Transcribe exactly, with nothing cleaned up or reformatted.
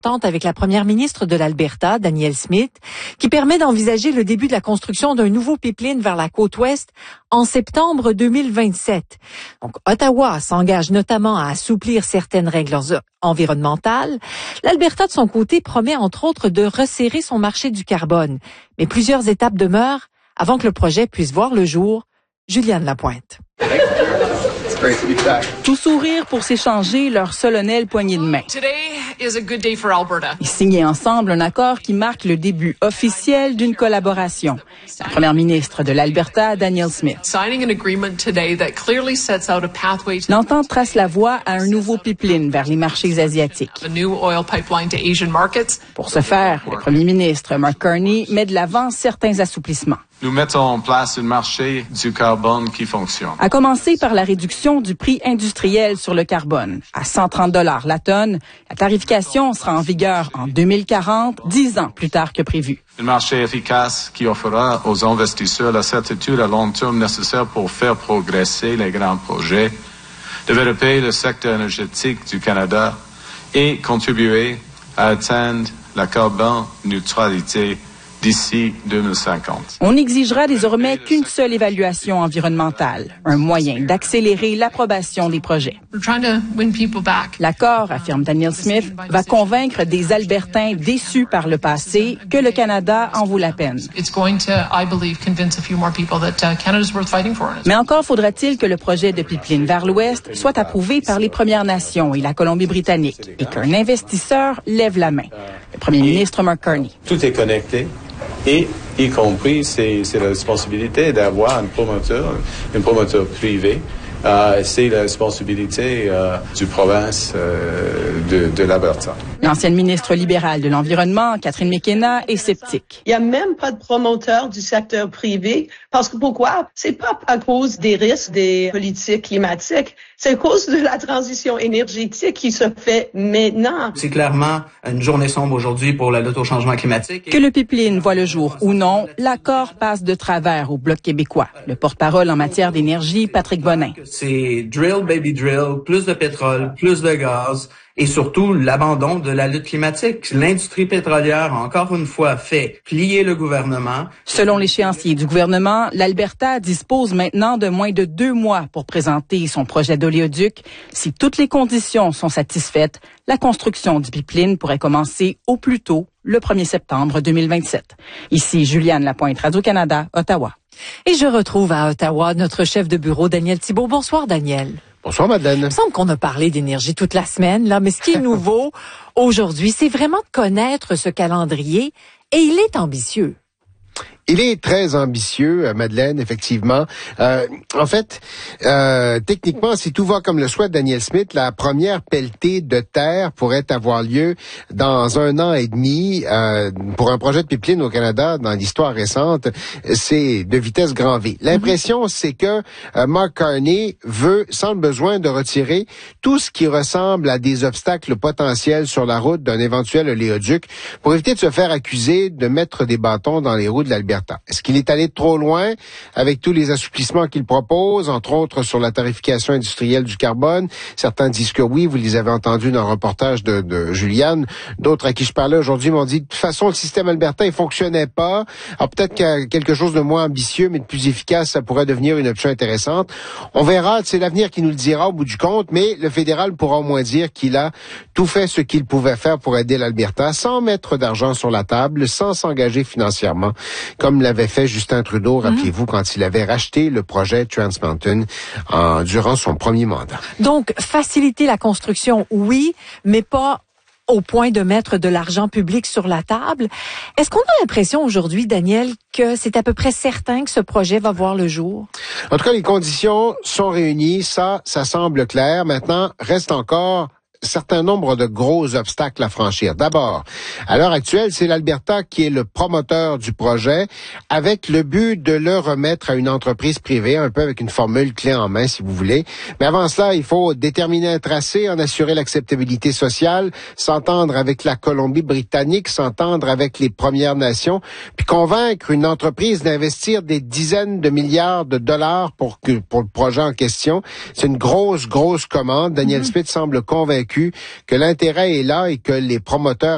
avec la première ministre de l'Alberta, Danielle Smith, qui permet d'envisager le début de la construction d'un nouveau pipeline vers la côte ouest en septembre deux mille vingt-sept. Donc, Ottawa s'engage notamment à assouplir certaines règles environnementales. L'Alberta, de son côté, promet entre autres de resserrer son marché du carbone. Mais plusieurs étapes demeurent avant que le projet puisse voir le jour. Juliane Lapointe. Tout sourire pour s'échanger leur solennelle poignée de main. Ils signaient ensemble un accord qui marque le début officiel d'une collaboration. La première ministre de l'Alberta, Danielle Smith. L'entente trace la voie à un nouveau pipeline vers les marchés asiatiques. Pour ce faire, le premier ministre, Mark Carney, met de l'avant certains assouplissements. Nous mettons en place un marché du carbone qui fonctionne. À commencer par la réduction du prix industriel sur le carbone. À cent trente dollars la tonne, la tarification sera en vigueur en deux mille quarante, dix ans plus tard que prévu. Un marché efficace qui offrira aux investisseurs la certitude à long terme nécessaire pour faire progresser les grands projets, développer le secteur énergétique du Canada et contribuer à atteindre la carbone neutralité d'ici deux mille cinquante. On n'exigera désormais qu'une seule évaluation environnementale, un moyen d'accélérer l'approbation des projets. L'accord, affirme Danielle Smith, va convaincre des Albertains déçus par le passé que le Canada en vaut la peine. Mais encore faudra-t-il que le projet de pipeline vers l'ouest soit approuvé par les Premières Nations et la Colombie-Britannique et qu'un investisseur lève la main. Le premier ministre Mark Carney. Tout est connecté. Et y compris, c'est, c'est la responsabilité d'avoir un promoteur, un promoteur privé. Euh, c'est la responsabilité euh, du province euh, de, de l'Alberta. L'ancienne ministre libérale de l'Environnement, Catherine McKenna, est sceptique. Il n'y a même pas de promoteur du secteur privé. Parce que pourquoi? C'est pas à cause des risques des politiques climatiques. C'est à cause de la transition énergétique qui se fait maintenant. C'est clairement une journée sombre aujourd'hui pour la lutte au changement climatique. Que le pipeline voit le jour ou non, l'accord passe de travers au Bloc québécois. Le porte-parole en matière d'énergie, Patrick Bonin. C'est drill, baby drill, plus de pétrole, plus de gaz et surtout l'abandon de la lutte climatique. L'industrie pétrolière a encore une fois fait plier le gouvernement. Selon l'échéancier du gouvernement, l'Alberta dispose maintenant de moins de deux mois pour présenter son projet d'oléoduc. Si toutes les conditions sont satisfaites, la construction du pipeline pourrait commencer au plus tôt le premier septembre deux mille vingt-sept. Ici Juliane Lapointe, Radio-Canada, Ottawa. Et je retrouve à Ottawa notre chef de bureau, Daniel Thibault. Bonsoir, Daniel. Bonsoir, Madeleine. Il me semble qu'on a parlé d'énergie toute la semaine, là, mais ce qui est nouveau aujourd'hui, c'est vraiment de connaître ce calendrier, et il est ambitieux. Il est très ambitieux, Madeleine, effectivement. Euh, en fait, euh, techniquement, si tout va comme le souhaite Danielle Smith, la première pelletée de terre pourrait avoir lieu dans un an et demi. Euh, pour un projet de pipeline au Canada, dans l'histoire récente, c'est de vitesse grand V. L'impression, c'est que euh, Mark Carney veut, sans le besoin, de retirer tout ce qui ressemble à des obstacles potentiels sur la route d'un éventuel oléoduc pour éviter de se faire accuser de mettre des bâtons dans les roues de l'Alberta. Est-ce qu'il est allé trop loin avec tous les assouplissements qu'il propose, entre autres sur la tarification industrielle du carbone? Certains disent que oui, vous les avez entendus dans un reportage de, de Juliane. D'autres à qui je parlais aujourd'hui m'ont dit, de toute façon, le système albertain, il fonctionnait pas. Alors peut-être que quelque chose de moins ambitieux, mais de plus efficace, ça pourrait devenir une option intéressante. On verra, c'est l'avenir qui nous le dira au bout du compte, mais le fédéral pourra au moins dire qu'il a tout fait ce qu'il pouvait faire pour aider l'Alberta, sans mettre d'argent sur la table, sans s'engager financièrement, comme l'avait fait Justin Trudeau, rappelez-vous, mmh. quand il avait racheté le projet Trans Mountain en, durant son premier mandat. Donc, faciliter la construction, oui, mais pas au point de mettre de l'argent public sur la table. Est-ce qu'on a l'impression aujourd'hui, Daniel, que c'est à peu près certain que ce projet va voir le jour? En tout cas, les conditions sont réunies. Ça, ça semble clair. Maintenant, reste encore certain nombre de gros obstacles à franchir. D'abord, à l'heure actuelle, c'est l'Alberta qui est le promoteur du projet, avec le but de le remettre à une entreprise privée, un peu avec une formule clé en main, si vous voulez. Mais avant cela, il faut déterminer un tracé, en assurer l'acceptabilité sociale, s'entendre avec la Colombie-Britannique, s'entendre avec les Premières Nations, puis convaincre une entreprise d'investir des dizaines de milliards de dollars pour, que, pour le projet en question. C'est une grosse, grosse commande. Danielle Smith semble convaincu que l'intérêt est là et que les promoteurs